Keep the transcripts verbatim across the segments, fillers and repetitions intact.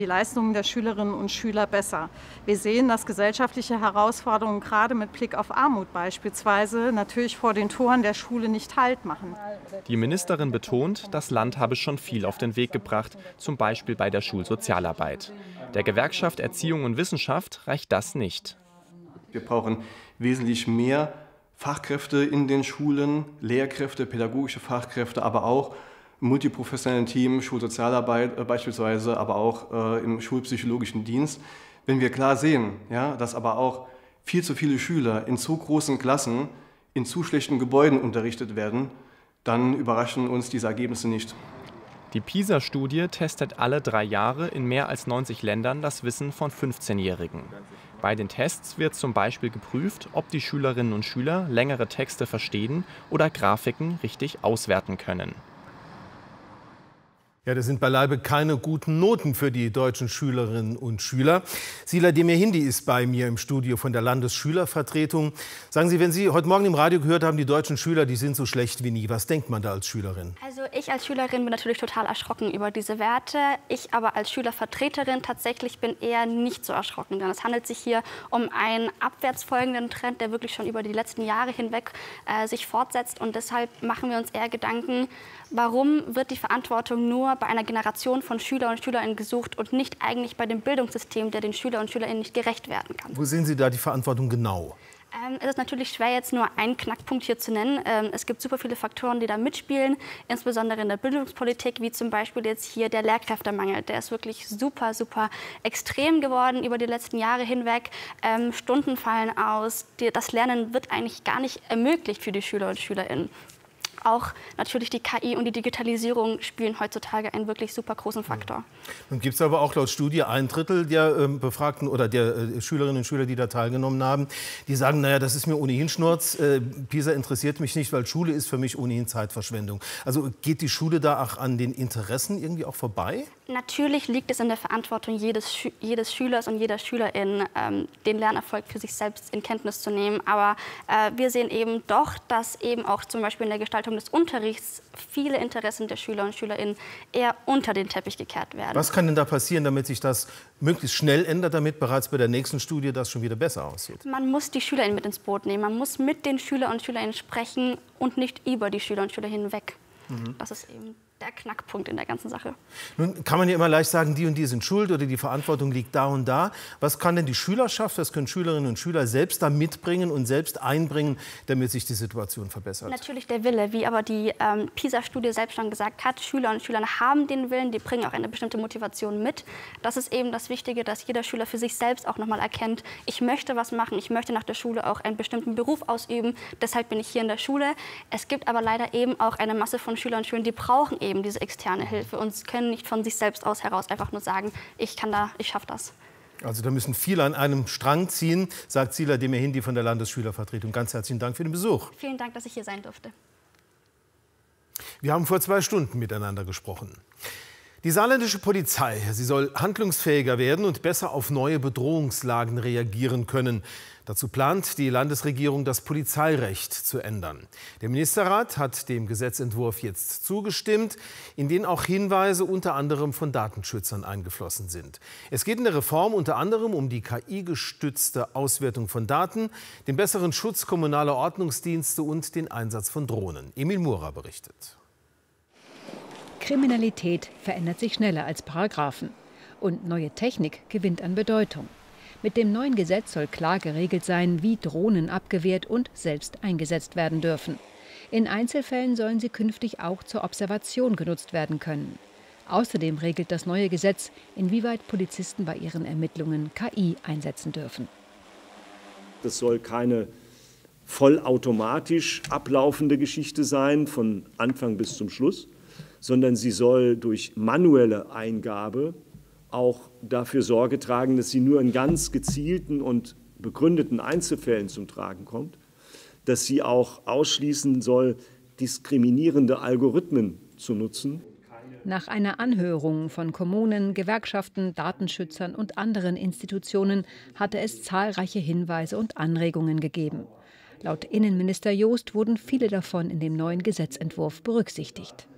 die Leistungen der Schülerinnen und Schüler besser. Wir sehen, dass gesellschaftliche Herausforderungen gerade mit Blick auf Armut beispielsweise natürlich vor den Toren der Schule nicht Halt machen. Die Ministerin betont, das Land habe schon viel auf den Weg gebracht, zum Beispiel bei der Schulsozialarbeit. Der Gewerkschaft Erziehung und Wissenschaft reicht das nicht. Wir brauchen wesentlich mehr Fachkräfte in den Schulen, Lehrkräfte, pädagogische Fachkräfte, aber auch multiprofessionellen Team, Schulsozialarbeit äh, beispielsweise, aber auch äh, im schulpsychologischen Dienst. Wenn wir klar sehen, ja, dass aber auch viel zu viele Schüler in zu großen Klassen in zu schlechten Gebäuden unterrichtet werden, dann überraschen uns diese Ergebnisse nicht. Die PISA-Studie testet alle drei Jahre in mehr als neunzig Ländern das Wissen von fünfzehnjährigen. Bei den Tests wird zum Beispiel geprüft, ob die Schülerinnen und Schüler längere Texte verstehen oder Grafiken richtig auswerten können. Ja, das sind beileibe keine guten Noten für die deutschen Schülerinnen und Schüler. Sila Demirhindi ist bei mir im Studio von der Landesschülervertretung. Sagen Sie, wenn Sie heute Morgen im Radio gehört haben, die deutschen Schüler, die sind so schlecht wie nie, was denkt man da als Schülerin? Also ich als Schülerin bin natürlich total erschrocken über diese Werte. Ich aber als Schülervertreterin tatsächlich bin eher nicht so erschrocken. Denn es handelt sich hier um einen abwärts folgenden Trend, der wirklich schon über die letzten Jahre hinweg äh, sich fortsetzt. Und deshalb machen wir uns eher Gedanken, warum wird die Verantwortung nur bei einer Generation von Schüler und Schülerinnen gesucht und nicht eigentlich bei dem Bildungssystem, der den Schüler und Schülerinnen nicht gerecht werden kann. Wo sehen Sie da die Verantwortung genau? Ähm, es ist natürlich schwer, jetzt nur einen Knackpunkt hier zu nennen. Ähm, es gibt super viele Faktoren, die da mitspielen, insbesondere in der Bildungspolitik, wie zum Beispiel jetzt hier der Lehrkräftemangel. Der ist wirklich super, super extrem geworden über die letzten Jahre hinweg. Ähm, Stunden fallen aus, die, das Lernen wird eigentlich gar nicht ermöglicht für die Schüler und Schülerinnen. Auch natürlich die K I und die Digitalisierung spielen heutzutage einen wirklich super großen Faktor. Nun gibt es aber auch laut Studie ein Drittel der äh, Befragten oder der äh, Schülerinnen und Schüler, die da teilgenommen haben, die sagen, naja, das ist mir ohnehin Schnurz, äh, PISA interessiert mich nicht, weil Schule ist für mich ohnehin Zeitverschwendung. Also geht die Schule da auch an den Interessen irgendwie auch vorbei? Natürlich liegt es in der Verantwortung jedes, Schü jedes Schülers und jeder Schülerin, ähm, den Lernerfolg für sich selbst in Kenntnis zu nehmen. Aber äh, wir sehen eben doch, dass eben auch zum Beispiel in der Gestaltung des Unterrichts viele Interessen der Schüler und Schülerinnen eher unter den Teppich gekehrt werden. Was kann denn da passieren, damit sich das möglichst schnell ändert, damit bereits bei der nächsten Studie das schon wieder besser aussieht? Man muss die SchülerInnen mit ins Boot nehmen. Man muss mit den Schüler und Schülerinnen sprechen und nicht über die Schüler und Schüler hinweg. Mhm. Das ist eben der Knackpunkt in der ganzen Sache. Nun kann man ja immer leicht sagen, die und die sind schuld oder die Verantwortung liegt da und da. Was kann denn die Schülerschaft, was können Schülerinnen und Schüler selbst da mitbringen und selbst einbringen, damit sich die Situation verbessert? Natürlich der Wille, wie aber die ähm, PISA-Studie selbst schon gesagt hat. Schüler und Schüler haben den Willen, die bringen auch eine bestimmte Motivation mit. Das ist eben das Wichtige, dass jeder Schüler für sich selbst auch nochmal erkennt, ich möchte was machen, ich möchte nach der Schule auch einen bestimmten Beruf ausüben, deshalb bin ich hier in der Schule. Es gibt aber leider eben auch eine Masse von Schülern und Schülern, die brauchen eben diese externe Hilfe und können nicht von sich selbst aus heraus einfach nur sagen, ich kann da, ich schaffe das. Also da müssen viele an einem Strang ziehen, sagt Sila Demirhindi von der Landesschülervertretung. Ganz herzlichen Dank für den Besuch. Vielen Dank, dass ich hier sein durfte. Wir haben vor zwei Stunden miteinander gesprochen. Die saarländische Polizei, sie soll handlungsfähiger werden und besser auf neue Bedrohungslagen reagieren können. Dazu plant die Landesregierung, das Polizeirecht zu ändern. Der Ministerrat hat dem Gesetzentwurf jetzt zugestimmt, in den auch Hinweise unter anderem von Datenschützern eingeflossen sind. Es geht in der Reform unter anderem um die K I-gestützte Auswertung von Daten, den besseren Schutz kommunaler Ordnungsdienste und den Einsatz von Drohnen. Emil Murer berichtet. Kriminalität verändert sich schneller als Paragraphen. Und neue Technik gewinnt an Bedeutung. Mit dem neuen Gesetz soll klar geregelt sein, wie Drohnen abgewehrt und selbst eingesetzt werden dürfen. In Einzelfällen sollen sie künftig auch zur Observation genutzt werden können. Außerdem regelt das neue Gesetz, inwieweit Polizisten bei ihren Ermittlungen K I einsetzen dürfen. Das soll keine vollautomatisch ablaufende Geschichte sein, von Anfang bis zum Schluss, sondern sie soll durch manuelle Eingabe auch dafür Sorge tragen, dass sie nur in ganz gezielten und begründeten Einzelfällen zum Tragen kommt, dass sie auch ausschließen soll, diskriminierende Algorithmen zu nutzen. Nach einer Anhörung von Kommunen, Gewerkschaften, Datenschützern und anderen Institutionen hatte es zahlreiche Hinweise und Anregungen gegeben. Laut Innenminister Joost wurden viele davon in dem neuen Gesetzentwurf berücksichtigt.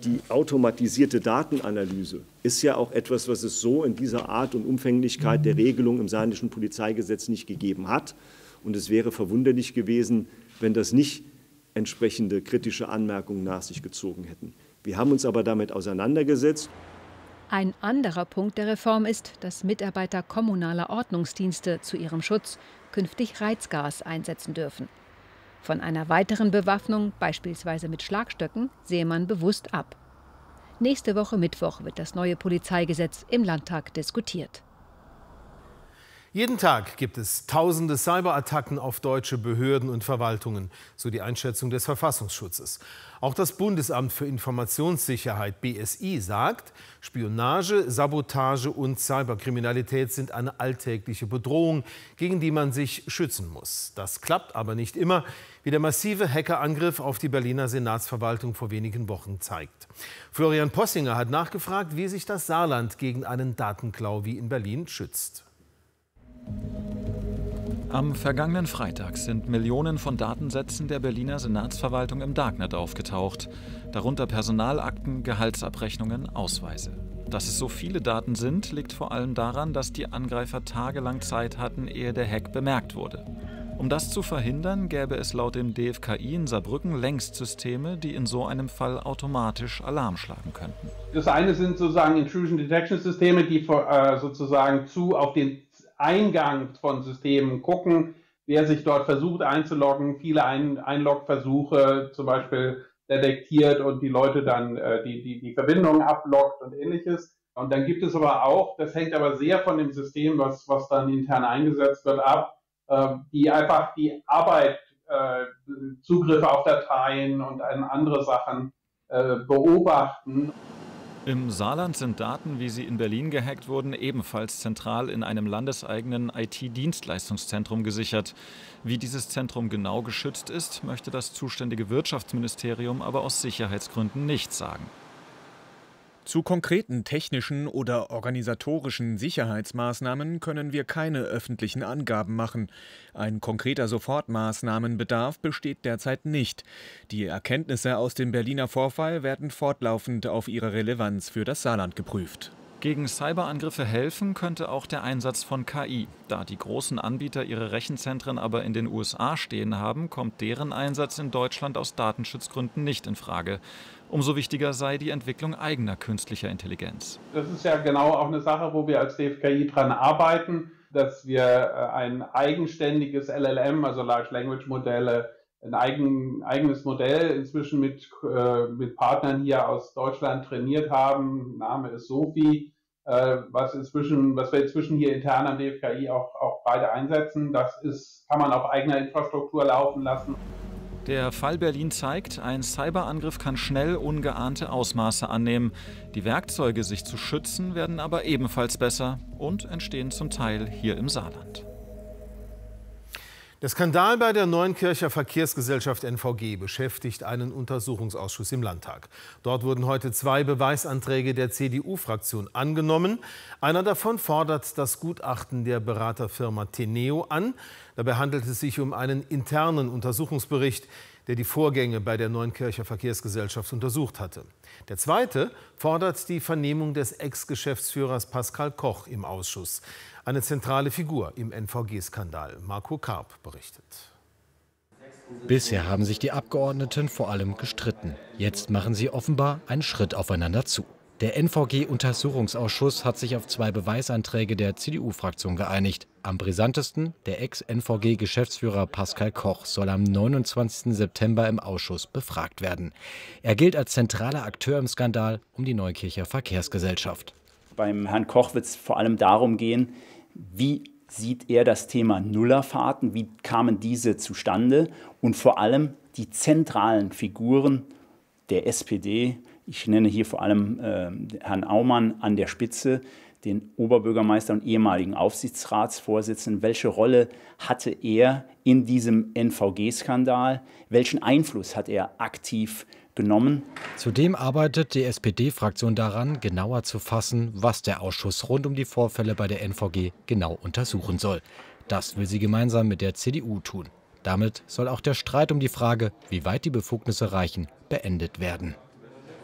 Die automatisierte Datenanalyse ist ja auch etwas, was es so in dieser Art und Umfänglichkeit der Regelung im Saarländischen Polizeigesetz nicht gegeben hat. Und es wäre verwunderlich gewesen, wenn das nicht entsprechende kritische Anmerkungen nach sich gezogen hätten. Wir haben uns aber damit auseinandergesetzt. Ein anderer Punkt der Reform ist, dass Mitarbeiter kommunaler Ordnungsdienste zu ihrem Schutz künftig Reizgas einsetzen dürfen. Von einer weiteren Bewaffnung, beispielsweise mit Schlagstöcken, sehe man bewusst ab. Nächste Woche Mittwoch wird das neue Polizeigesetz im Landtag diskutiert. Jeden Tag gibt es tausende Cyberattacken auf deutsche Behörden und Verwaltungen, so die Einschätzung des Verfassungsschutzes. Auch das Bundesamt für Informationssicherheit B S I sagt, Spionage, Sabotage und Cyberkriminalität sind eine alltägliche Bedrohung, gegen die man sich schützen muss. Das klappt aber nicht immer, wie der massive Hackerangriff auf die Berliner Senatsverwaltung vor wenigen Wochen zeigt. Florian Possinger hat nachgefragt, wie sich das Saarland gegen einen Datenklau wie in Berlin schützt. Am vergangenen Freitag sind Millionen von Datensätzen der Berliner Senatsverwaltung im Darknet aufgetaucht, darunter Personalakten, Gehaltsabrechnungen, Ausweise. Dass es so viele Daten sind, liegt vor allem daran, dass die Angreifer tagelang Zeit hatten, ehe der Hack bemerkt wurde. Um das zu verhindern, gäbe es laut dem D F K I in Saarbrücken längst Systeme, die in so einem Fall automatisch Alarm schlagen könnten. Das eine sind sozusagen Intrusion Detection Systeme, die äh, sozusagen zu auf den Eingang von Systemen gucken, wer sich dort versucht einzuloggen, viele Ein Einlogversuche zum Beispiel detektiert und die Leute dann äh, die, die, die Verbindung abloggt und ähnliches. Und dann gibt es aber auch, das hängt aber sehr von dem System, was, was dann intern eingesetzt wird, ab, äh, die einfach die Arbeit, äh, Zugriffe auf Dateien und andere Sachen äh, beobachten. Im Saarland sind Daten, wie sie in Berlin gehackt wurden, ebenfalls zentral in einem landeseigenen I T-Dienstleistungszentrum gesichert. Wie dieses Zentrum genau geschützt ist, möchte das zuständige Wirtschaftsministerium aber aus Sicherheitsgründen nicht sagen. Zu konkreten technischen oder organisatorischen Sicherheitsmaßnahmen können wir keine öffentlichen Angaben machen. Ein konkreter Sofortmaßnahmenbedarf besteht derzeit nicht. Die Erkenntnisse aus dem Berliner Vorfall werden fortlaufend auf ihre Relevanz für das Saarland geprüft. Gegen Cyberangriffe helfen könnte auch der Einsatz von K I. Da die großen Anbieter ihre Rechenzentren aber in den U S A stehen haben, kommt deren Einsatz in Deutschland aus Datenschutzgründen nicht in Frage. Umso wichtiger sei die Entwicklung eigener künstlicher Intelligenz. Das ist ja genau auch eine Sache, wo wir als D F K I dran arbeiten, dass wir ein eigenständiges L L M, also Large Language Modelle, ein eigen, eigenes Modell inzwischen mit, äh, mit Partnern hier aus Deutschland trainiert haben. Name ist Sophie, äh, was, inzwischen, was wir inzwischen hier intern am D F K I auch, auch beide einsetzen. Das ist, kann man auf eigener Infrastruktur laufen lassen. Der Fall Berlin zeigt, ein Cyberangriff kann schnell ungeahnte Ausmaße annehmen. Die Werkzeuge, sich zu schützen, werden aber ebenfalls besser und entstehen zum Teil hier im Saarland. Der Skandal bei der Neunkircher Verkehrsgesellschaft N V G beschäftigt einen Untersuchungsausschuss im Landtag. Dort wurden heute zwei Beweisanträge der C D U-Fraktion angenommen. Einer davon fordert das Gutachten der Beraterfirma Teneo an. Dabei handelt es sich um einen internen Untersuchungsbericht, der die Vorgänge bei der Neunkircher Verkehrsgesellschaft untersucht hatte. Der zweite fordert die Vernehmung des Ex-Geschäftsführers Pascal Koch im Ausschuss. Eine zentrale Figur im N V G-Skandal. Marco Karp berichtet. Bisher haben sich die Abgeordneten vor allem gestritten. Jetzt machen sie offenbar einen Schritt aufeinander zu. Der N V G-Untersuchungsausschuss hat sich auf zwei Beweisanträge der C D U-Fraktion geeinigt. Am brisantesten: der Ex-N V G-Geschäftsführer Pascal Koch soll am neunundzwanzigsten September im Ausschuss befragt werden. Er gilt als zentraler Akteur im Skandal um die Neukircher Verkehrsgesellschaft. Beim Herrn Koch wird es vor allem darum gehen, wie sieht er das Thema Nullerfahrten, wie kamen diese zustande und vor allem die zentralen Figuren der S P D. Ich nenne hier vor allem äh, Herrn Aumann an der Spitze, den Oberbürgermeister und ehemaligen Aufsichtsratsvorsitzenden. Welche Rolle hatte er in diesem N V G-Skandal? Welchen Einfluss hat er aktiv genommen? Zudem arbeitet die S P D-Fraktion daran, genauer zu fassen, was der Ausschuss rund um die Vorfälle bei der N V G genau untersuchen soll. Das will sie gemeinsam mit der C D U tun. Damit soll auch der Streit um die Frage, wie weit die Befugnisse reichen, beendet werden.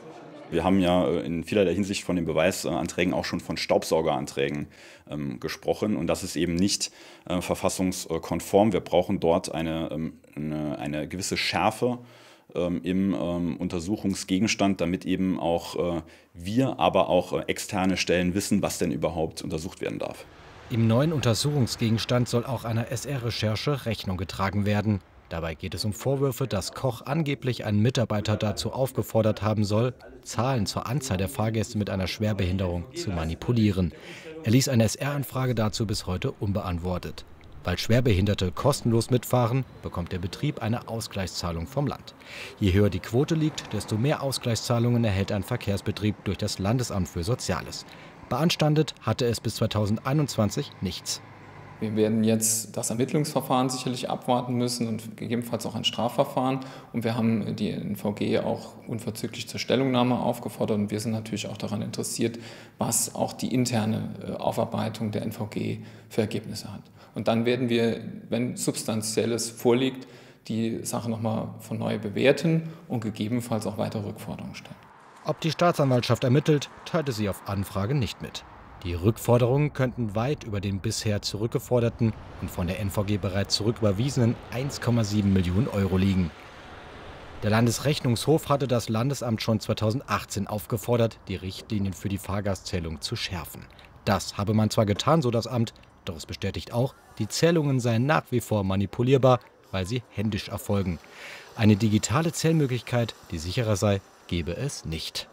Wir haben ja in vielerlei Hinsicht von den Beweisanträgen auch schon von Staubsaugeranträgen ähm, gesprochen. Und das ist eben nicht äh, verfassungskonform. Wir brauchen dort eine, ähm, eine, eine gewisse Schärfe ähm, im ähm, Untersuchungsgegenstand, damit eben auch äh, wir, aber auch äh, externe Stellen wissen, was denn überhaupt untersucht werden darf. Im neuen Untersuchungsgegenstand soll auch einer S R-Recherche Rechnung getragen werden. Dabei geht es um Vorwürfe, dass Koch angeblich einen Mitarbeiter dazu aufgefordert haben soll, Zahlen zur Anzahl der Fahrgäste mit einer Schwerbehinderung zu manipulieren. Er ließ eine S R-Anfrage dazu bis heute unbeantwortet. Weil Schwerbehinderte kostenlos mitfahren, bekommt der Betrieb eine Ausgleichszahlung vom Land. Je höher die Quote liegt, desto mehr Ausgleichszahlungen erhält ein Verkehrsbetrieb durch das Landesamt für Soziales. Beanstandet hatte es bis zweitausendeinundzwanzig nichts. Wir werden jetzt das Ermittlungsverfahren sicherlich abwarten müssen und gegebenenfalls auch ein Strafverfahren. Und wir haben die N V G auch unverzüglich zur Stellungnahme aufgefordert. Und wir sind natürlich auch daran interessiert, was auch die interne Aufarbeitung der N V G für Ergebnisse hat. Und dann werden wir, wenn Substanzielles vorliegt, die Sache nochmal von neu bewerten und gegebenenfalls auch weitere Rückforderungen stellen. Ob die Staatsanwaltschaft ermittelt, teilte sie auf Anfrage nicht mit. Die Rückforderungen könnten weit über den bisher zurückgeforderten und von der N V G bereits zurücküberwiesenen eins Komma sieben Millionen Euro liegen. Der Landesrechnungshof hatte das Landesamt schon zweitausendachtzehn aufgefordert, die Richtlinien für die Fahrgastzählung zu schärfen. Das habe man zwar getan, so das Amt, doch es bestätigt auch, die Zählungen seien nach wie vor manipulierbar, weil sie händisch erfolgen. Eine digitale Zählmöglichkeit, die sicherer sei, gebe es nicht.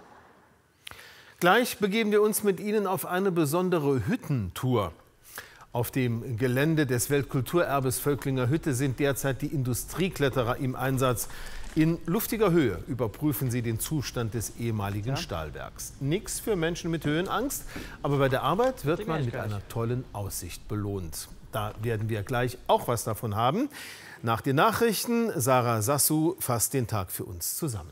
Gleich begeben wir uns mit Ihnen auf eine besondere Hüttentour. Auf dem Gelände des Weltkulturerbes Völklinger Hütte sind derzeit die Industriekletterer im Einsatz. In luftiger Höhe überprüfen sie den Zustand des ehemaligen ja. Stahlwerks. Nichts für Menschen mit Höhenangst, aber bei der Arbeit wird man mit einer tollen Aussicht belohnt. Da werden wir gleich auch was davon haben. Nach den Nachrichten, Sarah Sassu fasst den Tag für uns zusammen.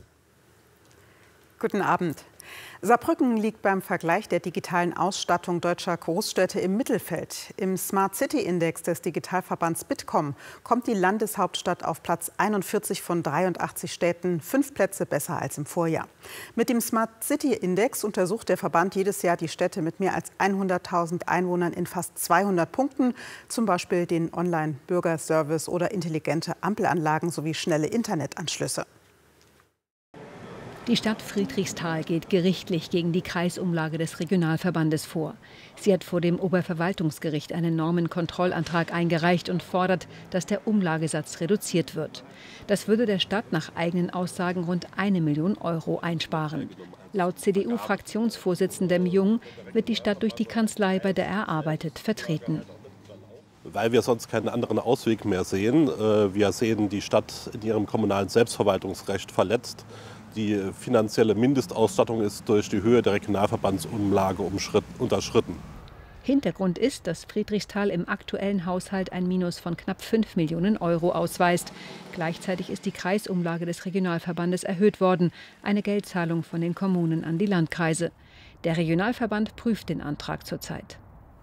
Guten Abend. Saarbrücken liegt beim Vergleich der digitalen Ausstattung deutscher Großstädte im Mittelfeld. Im Smart City Index des Digitalverbands Bitkom kommt die Landeshauptstadt auf Platz einundvierzig von dreiundachtzig Städten, fünf Plätze besser als im Vorjahr. Mit dem Smart City Index untersucht der Verband jedes Jahr die Städte mit mehr als hunderttausend Einwohnern in fast zweihundert Punkten, zum Beispiel den Online-Bürgerservice oder intelligente Ampelanlagen sowie schnelle Internetanschlüsse. Die Stadt Friedrichsthal geht gerichtlich gegen die Kreisumlage des Regionalverbandes vor. Sie hat vor dem Oberverwaltungsgericht einen Normenkontrollantrag eingereicht und fordert, dass der Umlagesatz reduziert wird. Das würde der Stadt nach eigenen Aussagen rund eine Million Euro einsparen. Laut C D U-Fraktionsvorsitzendem Jung wird die Stadt durch die Kanzlei, bei der er arbeitet, vertreten. Weil wir sonst keinen anderen Ausweg mehr sehen. Wir sehen die Stadt in ihrem kommunalen Selbstverwaltungsrecht verletzt. Die finanzielle Mindestausstattung ist durch die Höhe der Regionalverbandsumlage unterschritten. Hintergrund ist, dass Friedrichsthal im aktuellen Haushalt ein Minus von knapp fünf Millionen Euro ausweist. Gleichzeitig ist die Kreisumlage des Regionalverbandes erhöht worden, eine Geldzahlung von den Kommunen an die Landkreise. Der Regionalverband prüft den Antrag zurzeit.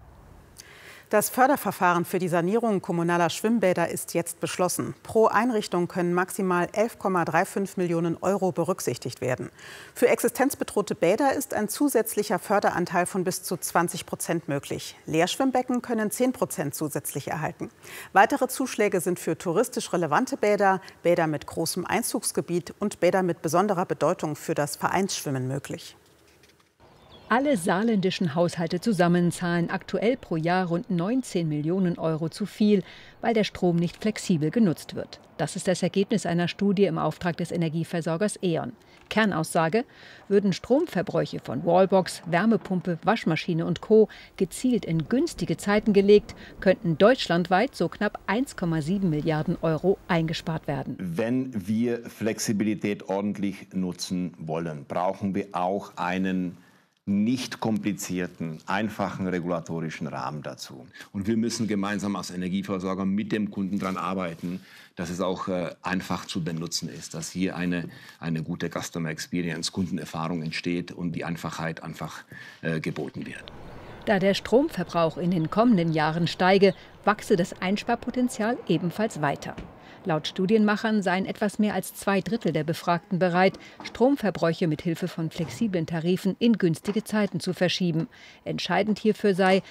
Das Förderverfahren für die Sanierung kommunaler Schwimmbäder ist jetzt beschlossen. Pro Einrichtung können maximal elf Komma fünfunddreißig Millionen Euro berücksichtigt werden. Für existenzbedrohte Bäder ist ein zusätzlicher Förderanteil von bis zu zwanzig Prozent möglich. Leerschwimmbecken können zehn Prozent zusätzlich erhalten. Weitere Zuschläge sind für touristisch relevante Bäder, Bäder mit großem Einzugsgebiet und Bäder mit besonderer Bedeutung für das Vereinsschwimmen möglich. Alle saarländischen Haushalte zusammen zahlen aktuell pro Jahr rund neunzehn Millionen Euro zu viel, weil der Strom nicht flexibel genutzt wird. Das ist das Ergebnis einer Studie im Auftrag des Energieversorgers E.ON. Kernaussage: Würden Stromverbräuche von Wallbox, Wärmepumpe, Waschmaschine und Co. gezielt in günstige Zeiten gelegt, könnten deutschlandweit so knapp eins Komma sieben Milliarden Euro eingespart werden. Wenn wir Flexibilität ordentlich nutzen wollen, brauchen wir auch einen nicht komplizierten, einfachen regulatorischen Rahmen dazu. Und wir müssen gemeinsam als Energieversorger mit dem Kunden daran arbeiten, dass es auch äh, einfach zu benutzen ist, dass hier eine, eine gute Customer Experience, Kundenerfahrung entsteht und die Einfachheit einfach äh, geboten wird. Da der Stromverbrauch in den kommenden Jahren steige, wachse das Einsparpotenzial ebenfalls weiter. Laut Studienmachern seien etwas mehr als zwei Drittel der Befragten bereit, Stromverbräuche mit Hilfe von flexiblen Tarifen in günstige Zeiten zu verschieben. Entscheidend hierfür sei,